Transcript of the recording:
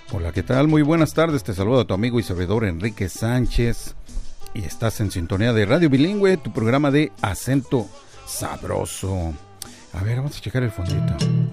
Hola, ¿qué tal? Muy buenas tardes, te saluda tu amigo y servidor Enrique Sánchez y estás en sintonía de Radio Bilingüe, tu programa de acento sabroso. A ver, vamos a checar el fondito.